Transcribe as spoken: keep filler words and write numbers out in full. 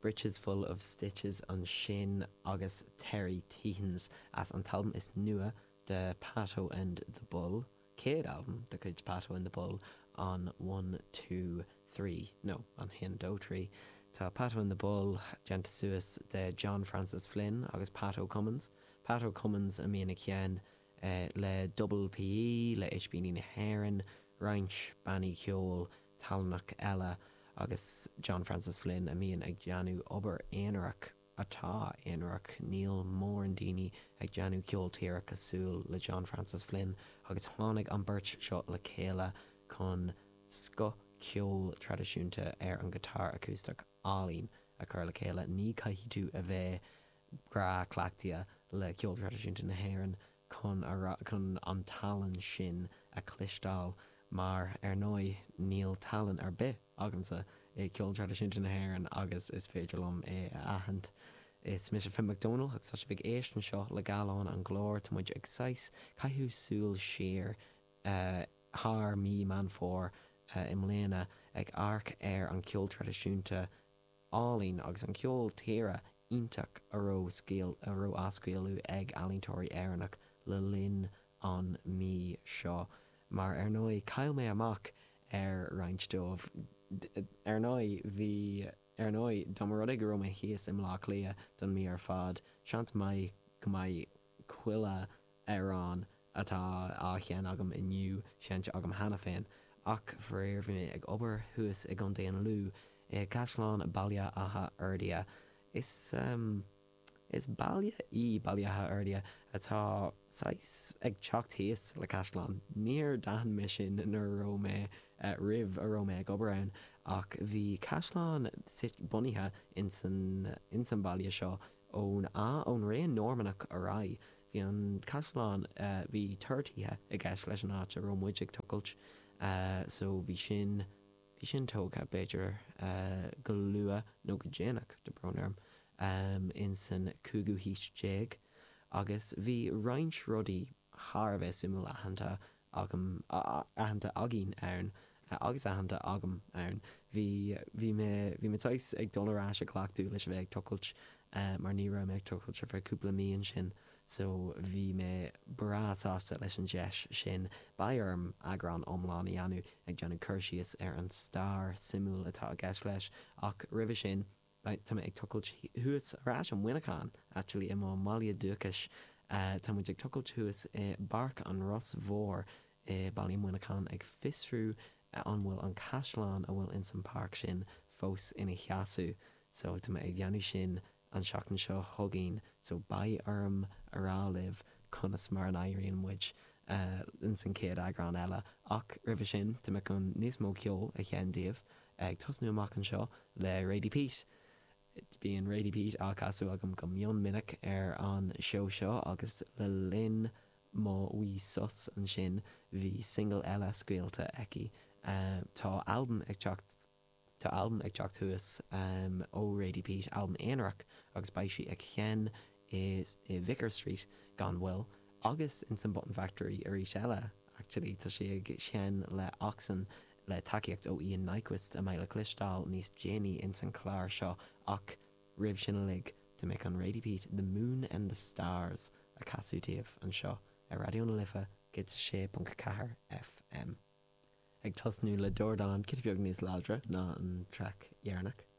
Britches Full of Stitches an sin agus Terry Teehans as an talbum is nua de Pato and the Bull. Céad album de chuid Pato and the Bull on one, two, three. No, on hin do three. Tá Pato and the Bull gent suas de John Francis Flynn agus Pato Cummins. Pato Cummins a míana cean uh, le Double P E, le H B Ní na Héireann, Reinch, Banny Ceol, Talnach Ella agus John Francis Flynn a míon ag Janu ober éanaach atá éanaach Neil Morandini ag Janu Ceol tíreach asúil le John Francis Flynn agus tháinig an beirt seo le chéile chun sco ceol tradiisiúnta ar an guitar acoustic álín a chur le chéile ní caithí tú a bheith gra clachtia le ceol tradiisiúnta na Héireann chun chun an talan sin a clistáil mar ar nói níl talan ar bith agamsa é ceol tradiisiúnta na Héireann agus is féidir lom é ahand. Is mis Finn McDonald ag such a big éistin seo le galán an glór tá muid ag sais caiithú súil siar uh, haar mí man fór uh, im léana ag arc ar an ceol tradiisiúnta álín agus an ceol tíre ítach aró scéal aró ascéalú ag alíntóirí éireannach le linn an mí seo. Mar ar nói cail mé amach ar roinnt dómh ar nói bhí ar nói dá mar rudaigh go mé híos im lá lia don mí ar fad seant mai go mai chuile arán atá á chean agam inniu seant agam hena féin ach bhréir bhí ag obair thuas ag an déana lú é Caisleán bailile atha airdia. Is um, is bailile í bailile atha airdia atá sais ag teachtaíos le Caisleán níor dahan me sin nar rómé uh, rih a rómé ag obair ann ach bhí Caisleán sit bunithe in san, in san bailile seo ón á ón réon Normanach a rá. Bhí an Caisleán uh, bhí tuirtíthe ag gceist leis an áit a rómmuid ag tucailt uh, so bhí sin bhí sin tógtha beidir uh, go lua nó go déanaach de bronnarm um, in san cúgu híos déag agus bhí roinnt rudaí thar bheith simú ahananta agam ahananta agin ann uh, agus ahananta agam ann bhí bhí me bhí me tais ag dulrás a clachtú leis bheith ag tucailt uh, mar ní raibh me ag tucailt ar bheith cúpla míon sin so bhí me brasásta leis an deis sin bairm agran omláin i anú ag Johnny Cursius ar an star simú atá a gceist leis ach ribh sin tá ag tucailt thuas arás an Winnicán actually i má Mália Dúchais uh, tá muid ag tucailt thuas i barc an Ross Mhór i Ballí Winnicán ag fisrú uh, an bhfuil an Caisleán a bhfuil in san park sin fós ina cheasú so tá ag dheanú sin an seachtain seo thuginn so ba orm ará libh chunas mar an éiríonn muid uh, in san céad agrán eile ach ribh sin tá me chun níos mó ceol a cheandaobh ag tosnú amach an seo le Rady Pete. It's bíon Rady Pete á casú agam go mion minic ar an show seo agus le linn má uí sus an sin bhí single eile scuilta eici uh, tá album ag teacht Tá album ag teacht thuas um, ó Rady Pete album éanaach agus baisi ag chean is i Vicar Street gan bhfuil agus in san Button Factory ar is eile actually tá sé ag chean le Oxen le takeíocht ó Ian Nyquist a mé le clistáil níos Jenny in san chláir seo ach ribh sin lig to make an Rady Pete The Moon and the Stars a casútíomh an seo a radio na lifa gid sé punt cahar F M. Ag tosnú le Dordan cit beag níos ládra ná an track dhearnach.